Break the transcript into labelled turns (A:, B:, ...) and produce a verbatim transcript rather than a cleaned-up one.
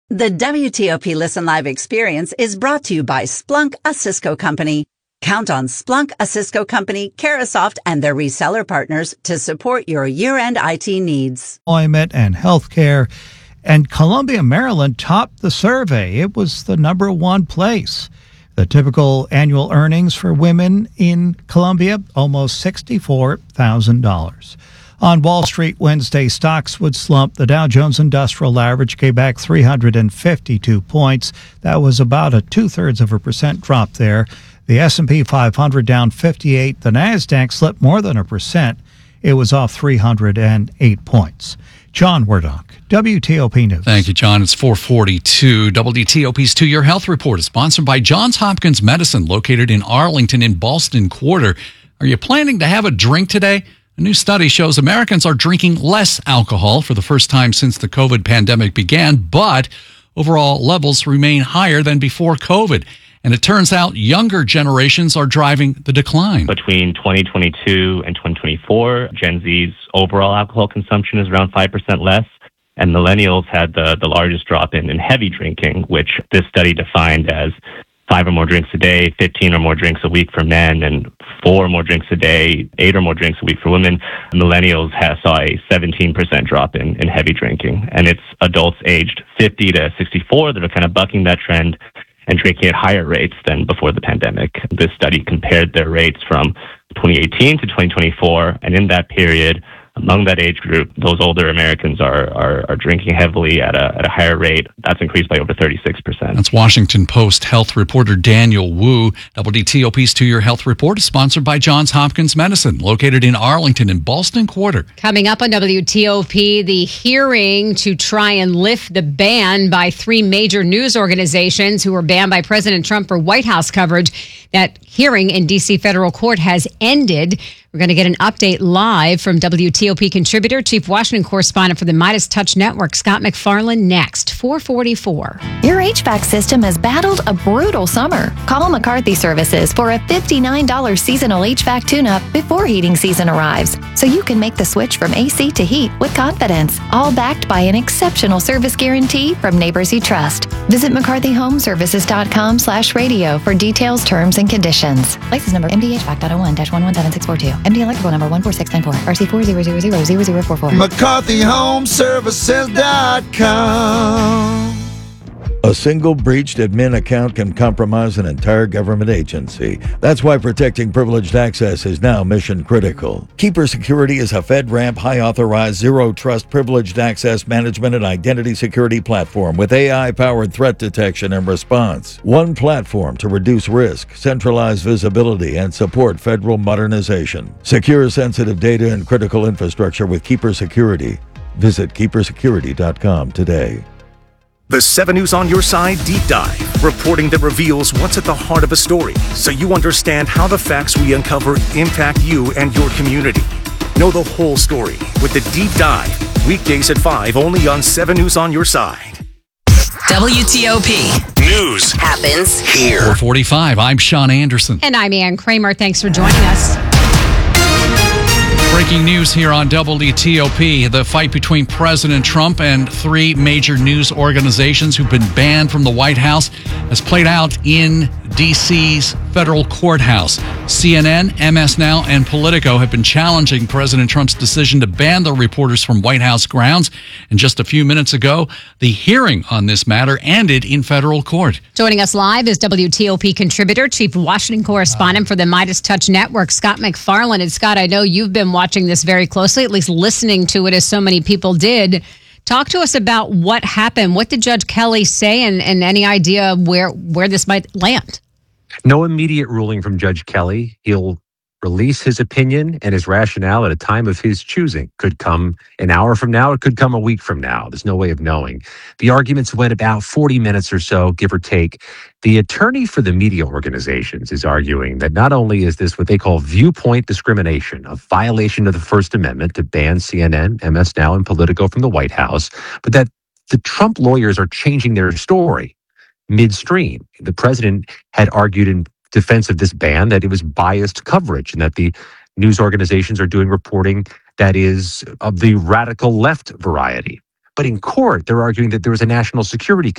A: The W T O P Listen Live experience is brought to you by Splunk, a Cisco company. Count on Splunk, a Cisco company, Carahsoft, and their reseller partners to support your year-end I T needs.
B: Employment and healthcare, and Columbia, Maryland topped the survey. It was the number one place. The typical annual earnings for women in Columbia, almost sixty-four thousand dollars. On Wall Street Wednesday, stocks would slump. The Dow Jones Industrial Average came back three hundred fifty-two points. That was about a two-thirds of a percent drop there. The S and P five hundred down fifty-eight. The NASDAQ slipped more than a percent. It was off three hundred eight points. John Wardock, W T O P News.
C: Thank you, John. It's four forty-two. W T O P's two-year health report is sponsored by Johns Hopkins Medicine, located in Arlington in Ballston Quarter. Are you planning to have a drink today? A new study shows Americans are drinking less alcohol for the first time since the COVID pandemic began, but overall levels remain higher than before COVID. And it turns out younger generations are driving the decline.
D: Between twenty twenty-two and twenty twenty-four, Gen Z's overall alcohol consumption is around five percent less. And millennials had the, the largest drop in, in heavy drinking, which this study defined as five or more drinks a day, fifteen or more drinks a week for men, and four or more drinks a day, eight or more drinks a week for women. Millennials have, saw a seventeen percent drop in, in heavy drinking. And it's adults aged fifty to sixty-four that are kind of bucking that trend and drinking at higher rates than before the pandemic. This study compared their rates from twenty eighteen to twenty twenty-four, and in that period, among that age group, those older Americans are, are, are drinking heavily at a, at a higher rate. That's increased by over thirty-six percent.
C: That's Washington Post health reporter Daniel Wu. W T O P's two-year health report is sponsored by Johns Hopkins Medicine, located in Arlington in Ballston Quarter.
E: Coming up on W T O P, the hearing to try and lift the ban by three major news organizations who were banned by President Trump for White House coverage. That hearing in D C federal court has ended. We're going to get an update live from W T O P contributor, Chief Washington correspondent for the Midas Touch Network, Scott McFarland, next. four forty-four.
F: Your H V A C system has battled a brutal summer. Call McCarthy Services for a fifty-nine dollars seasonal H V A C tune-up before heating season arrives, so you can make the switch from A C to heat with confidence, all backed by an exceptional service guarantee from neighbors you trust. Visit McCarthy Home Services dot com slash radio for details, terms, and conditions. License number M D H V A C dot oh one dash one one seven six four two. M D electrical number one four six nine four. R C four zero zero zero zero zero four four.
G: McCarthy Home Services dot com. A single breached admin account can compromise an entire government agency. That's why protecting privileged access is now mission critical. Keeper Security is a FedRAMP high-authorized, zero-trust privileged access management and identity security platform with A I-powered threat detection and response. One platform to reduce risk, centralize visibility, and support federal modernization. Secure sensitive data and critical infrastructure with Keeper Security. Visit keeper security dot com today.
H: The seven News on Your Side Deep Dive, reporting that reveals what's at the heart of a story, so you understand how the facts we uncover impact you and your community. Know the whole story with the Deep Dive, weekdays at five, only on seven News on Your Side.
I: W T O P News happens here.
C: four forty-five, I'm Sean Anderson.
E: And I'm Ann Kramer. Thanks for joining us.
C: Breaking news here on W T O P. The fight between President Trump and three major news organizations who've been banned from the White House has played out in D C's federal courthouse. C N N, M S Now, and Politico have been challenging President Trump's decision to ban the reporters from White House grounds. And just a few minutes ago, the hearing on this matter ended in federal court.
E: Joining us live is W T O P contributor, Chief Washington correspondent for the Midas Touch Network, Scott McFarland. And Scott, I know you've been watching this very closely, at least listening to it as so many people did. Talk to us about what happened. What did Judge Kelly say, and, and any idea where where this might land?
J: No immediate ruling from Judge Kelly. He'll release his opinion and his rationale at a time of his choosing. Could come an hour from now. It could come a week from now. There's no way of knowing. The arguments went about forty minutes or so, give or take. The attorney for the media organizations is arguing that not only is this what they call viewpoint discrimination, a violation of the First Amendment to ban C N N, M S Now, and Politico from the White House, but that the Trump lawyers are changing their story midstream. The president had argued in defense of this ban that it was biased coverage and that the news organizations are doing reporting that is of the radical left variety. But in court, they're arguing that there was a national security